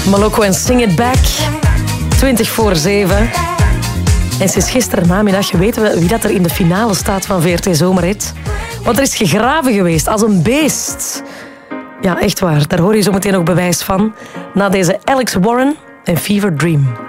Moloko en Sing It Back. 7:20. En sinds gisteren namiddag weten we wie dat er in de finale staat van VRT Zomerhit. Want er is gegraven geweest als een beest. Ja, echt waar. Daar hoor je zo meteen ook bewijs van. Na deze Alex Warren en Fever Dream.